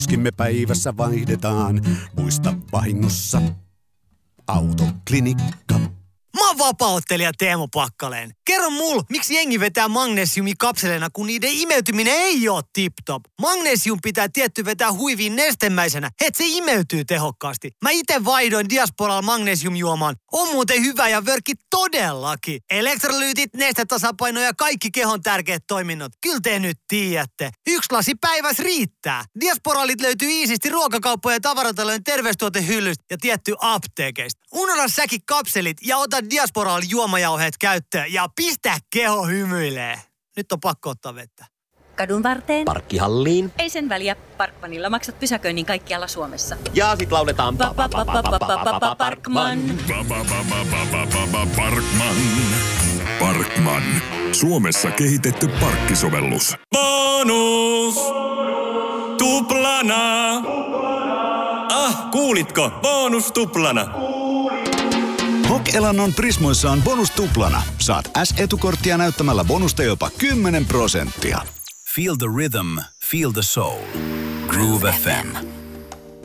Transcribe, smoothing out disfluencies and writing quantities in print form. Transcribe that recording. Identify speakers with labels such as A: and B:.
A: Me päivässä vaihdetaan, muista vahingossa. Autoklinikka.
B: Mä oon vapaa-ottelija Teemu Pakkaleen. Kerro mulle, miksi jengi vetää magnesiumikapseleina, kun niiden imeytyminen ei oo tip-top. Magnesium pitää tietty vetää huiviin nestemäisenä, et se imeytyy tehokkaasti. Mä ite vaihdoin Diasporalla magnesiumjuomaan. On muuten hyvä ja vörkki todellakin. Elektrolyytit, nestetasapaino ja kaikki kehon tärkeät toiminnot. Kyllä te nyt tiedätte. 1 lasi päivässä riittää. Diasporalit löytyy iisisti ruokakauppojen ja tavaratalojen terveystuotehyllystä ja tietty apteekeista. Unohda säkin kapselit ja ota Diasporal juomajauheet käyttöön ja pistä keho hymyilee. Nyt on pakko ottaa vettä.
C: Kadun varteen.
D: Parkkihalliin.
C: Ei sen väliä. Parkmanilla maksat pysäköinnin kaikkialla Suomessa.
D: Ja sit lauletaan
C: Parkman.
E: Parkman. Parkman. Suomessa kehitetty parkkisovellus.
F: Bonus! Tuplana! Kuulitko? Bonus tuplana!
G: Hok-elannon Prismoissa on bonus tuplana. Saat S-etukorttia näyttämällä bonusta jopa 10%.
H: Feel the rhythm, feel the soul. Groove FM.